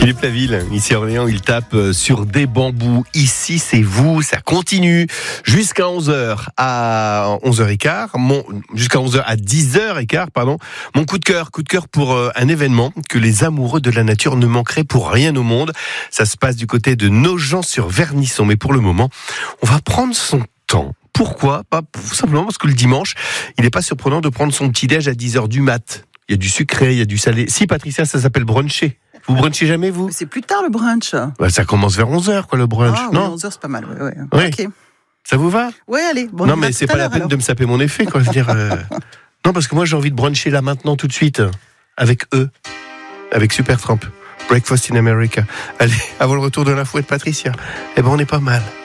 Philippe Laville, ici à Orléans, il tape sur des bambous. Ici, c'est vous, ça continue jusqu'à 11h à 11h15, jusqu'à 11h à 10h15, pardon. Mon coup de cœur pour un événement que les amoureux de la nature ne manqueraient pour rien au monde. Ça se passe du côté de Nogent-sur-Vernisson, mais pour le moment, on va prendre son temps. Pourquoi ? Tout simplement parce que le dimanche, il n'est pas surprenant de prendre son petit-déj à 10h du mat. Il y a du sucré, il y a du salé. Si, Patricia, ça s'appelle bruncher. Vous brunchez jamais, vous ? Mais c'est plus tard le brunch. Ça commence vers 11h, le brunch. Non, 11h, c'est pas mal. Ouais. Oui. Ok. Ça vous va ? Oui, allez. Bon, non, mais c'est pas la peine de me saper mon effet, quoi. Je veux dire, Non, parce que moi, j'ai envie de bruncher là, maintenant, tout de suite, avec eux, avec Supertramp. Breakfast in America. Allez, avant le retour de l'info et de Patricia. On est pas mal.